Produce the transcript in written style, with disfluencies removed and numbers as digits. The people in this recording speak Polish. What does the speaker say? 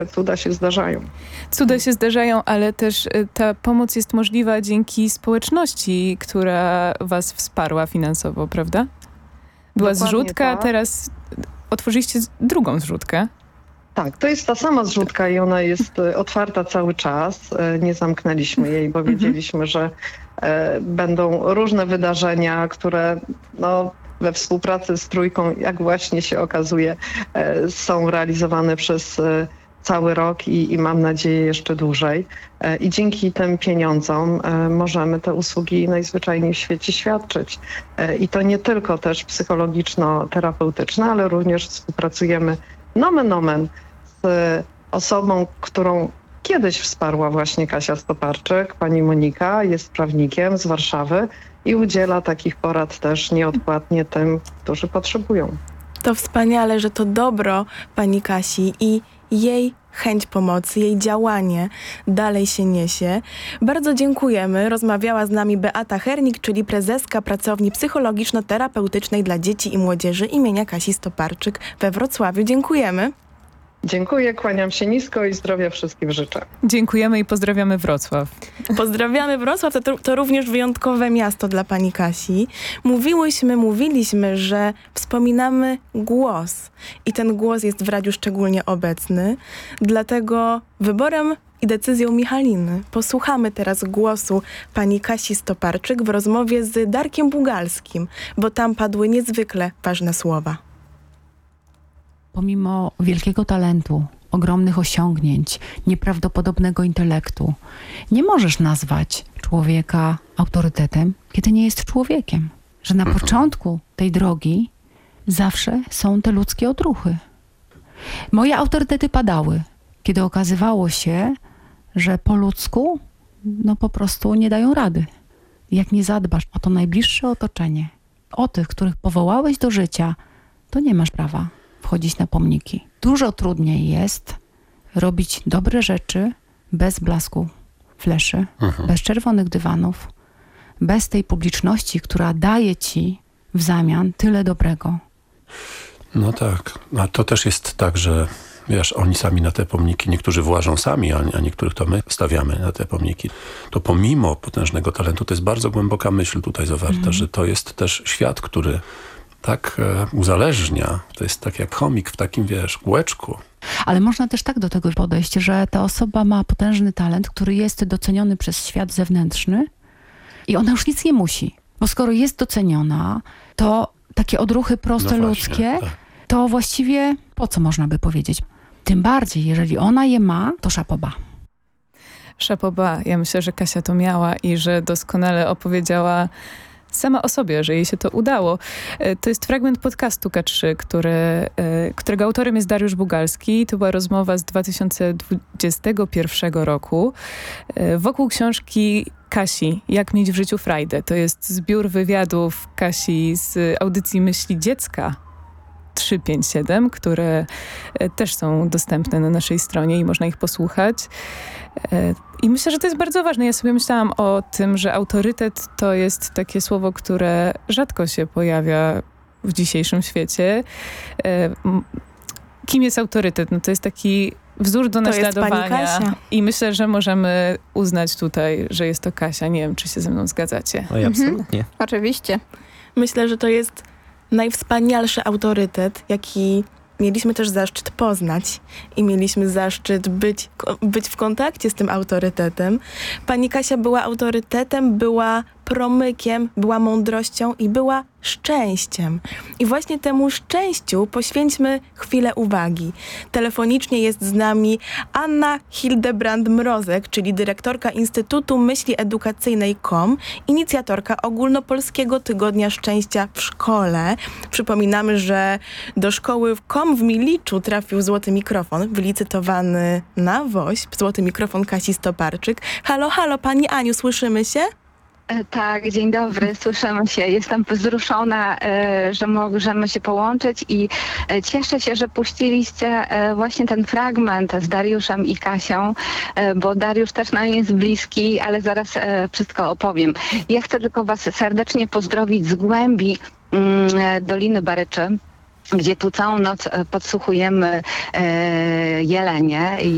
Cuda się zdarzają. Cuda się zdarzają, ale też ta pomoc jest możliwa dzięki społeczności, która was wsparła finansowo, prawda? Była Dokładnie zrzutka, tak. teraz otworzyliście drugą zrzutkę. Tak, to jest ta sama zrzutka i ona jest otwarta cały czas. Nie zamknęliśmy jej, bo wiedzieliśmy, że będą różne wydarzenia, które we współpracy z Trójką, jak właśnie się okazuje, są realizowane przez cały rok i mam nadzieję jeszcze dłużej. I dzięki tym pieniądzom możemy te usługi najzwyczajniej w świecie świadczyć. I to nie tylko też psychologiczno-terapeutyczne, ale również współpracujemy nomen omen z osobą, którą kiedyś wsparła właśnie Kasia Stoparczyk. Pani Monika jest prawnikiem z Warszawy i udziela takich porad też nieodpłatnie tym, którzy potrzebują. To wspaniale, że to dobro pani Kasi i jej chęć pomocy, jej działanie dalej się niesie. Bardzo dziękujemy. Rozmawiała z nami Beata Hernik, czyli prezeska pracowni psychologiczno-terapeutycznej dla dzieci i młodzieży imienia Kasi Stoparczyk we Wrocławiu. Dziękujemy. Dziękuję, kłaniam się nisko i zdrowia wszystkim życzę. Dziękujemy i pozdrawiamy Wrocław. Pozdrawiamy Wrocław, to również wyjątkowe miasto dla pani Kasi. Mówiliśmy, że wspominamy głos i ten głos jest w radiu szczególnie obecny, dlatego wyborem i decyzją Michaliny posłuchamy teraz głosu pani Kasi Stoparczyk w rozmowie z Darkiem Bugalskim, bo tam padły niezwykle ważne słowa. Pomimo wielkiego talentu, ogromnych osiągnięć, nieprawdopodobnego intelektu, nie możesz nazwać człowieka autorytetem, kiedy nie jest człowiekiem. Że na początku tej drogi zawsze są te ludzkie odruchy. Moje autorytety padały, kiedy okazywało się, że po ludzku po prostu nie dają rady. Jak nie zadbasz o to najbliższe otoczenie, o tych, których powołałeś do życia, to nie masz prawa wchodzić na pomniki. Dużo trudniej jest robić dobre rzeczy bez blasku fleszy, bez czerwonych dywanów, bez tej publiczności, która daje ci w zamian tyle dobrego. No tak, a to też jest tak, że wiesz, oni sami na te pomniki, niektórzy włażą sami, a niektórych to my stawiamy na te pomniki. To pomimo potężnego talentu, to jest bardzo głęboka myśl tutaj zawarta, że to jest też świat, który tak uzależnia. To jest tak jak chomik w takim, kółeczku. Ale można też tak do tego podejść, że ta osoba ma potężny talent, który jest doceniony przez świat zewnętrzny i ona już nic nie musi. Bo skoro jest doceniona, to takie odruchy proste ludzkie, tak. To właściwie po co można by powiedzieć? Tym bardziej, jeżeli ona je ma, to szapoba. Szapoba. Ja myślę, że Kasia to miała i że doskonale opowiedziała sama o sobie, że jej się to udało. To jest fragment podcastu K3, którego autorem jest Dariusz Bugalski. To była rozmowa z 2021 roku wokół książki Kasi, Jak mieć w życiu frajdę. To jest zbiór wywiadów Kasi z audycji Myśli Dziecka 357, które też są dostępne na naszej stronie i można ich posłuchać. I myślę, że to jest bardzo ważne. Ja sobie myślałam o tym, że autorytet to jest takie słowo, które rzadko się pojawia w dzisiejszym świecie. Kim jest autorytet? To jest taki wzór do naśladowania. I myślę, że możemy uznać tutaj, że jest to Kasia. Nie wiem, czy się ze mną zgadzacie. No i absolutnie. Oczywiście. Myślę, że to jest najwspanialszy autorytet, jaki mieliśmy też zaszczyt poznać i mieliśmy zaszczyt być w kontakcie z tym autorytetem. Pani Kasia była autorytetem, była promykiem, była mądrością i była szczęściem. I właśnie temu szczęściu poświęćmy chwilę uwagi. Telefonicznie jest z nami Anna Hildebrand-Mrozek, czyli dyrektorka Instytutu Myśli Edukacyjnej KOM, inicjatorka Ogólnopolskiego Tygodnia Szczęścia w Szkole. Przypominamy, że do szkoły KOM w Miliczu trafił złoty mikrofon, wylicytowany na WOŚP, złoty mikrofon Kasi Stoparczyk. Halo, halo, pani Aniu, słyszymy się? Tak, dzień dobry, słyszymy się. Jestem wzruszona, że możemy się połączyć i cieszę się, że puściliście właśnie ten fragment z Dariuszem i Kasią, bo Dariusz też nam jest bliski, ale zaraz wszystko opowiem. Ja chcę tylko was serdecznie pozdrowić z głębi Doliny Baryczy, gdzie tu całą noc podsłuchujemy jelenie i